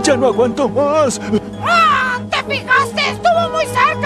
Ya no aguanto más. ¡Ah! ¿Te fijaste? ¡Estuvo muy cerca!